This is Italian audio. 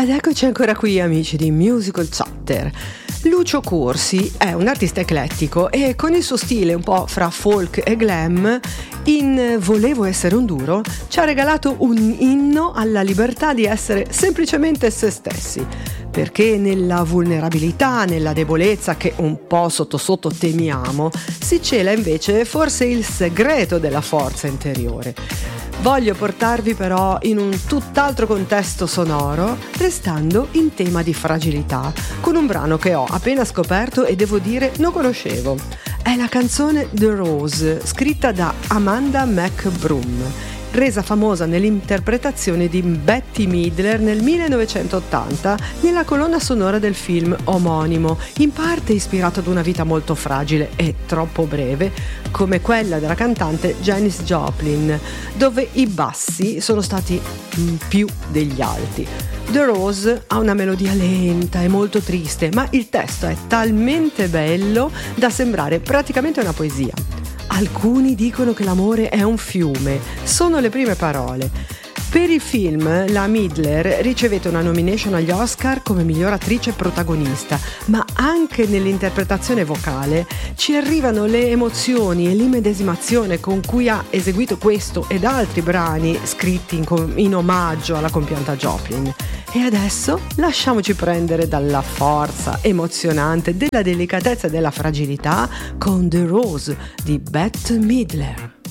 Ed eccoci ancora qui, amici di Musical Chatter. Lucio Corsi è un artista eclettico e con il suo stile un po' fra folk e glam, in Volevo essere un duro, ci ha regalato un inno alla libertà di essere semplicemente se stessi. Perché nella vulnerabilità, nella debolezza che un po' sotto sotto temiamo, si cela invece forse il segreto della forza interiore. Voglio portarvi però in un tutt'altro contesto sonoro, restando in tema di fragilità, con un brano che ho appena scoperto e devo dire non conoscevo. È la canzone The Rose, scritta da Amanda McBroom, resa famosa nell'interpretazione di Bette Midler nel 1980 nella colonna sonora del film omonimo, in parte ispirato ad una vita molto fragile e troppo breve, come quella della cantante Janis Joplin, dove i bassi sono stati più degli alti. The Rose ha una melodia lenta e molto triste, ma il testo è talmente bello da sembrare praticamente una poesia. Alcuni dicono che l'amore è un fiume, sono le prime parole. Per il film, la Midler ricevette una nomination agli Oscar come miglior attrice protagonista, ma anche nell'interpretazione vocale ci arrivano le emozioni e l'immedesimazione con cui ha eseguito questo ed altri brani scritti in omaggio alla compianta Joplin. E adesso lasciamoci prendere dalla forza emozionante, della delicatezza e della fragilità con The Rose di Bette Midler.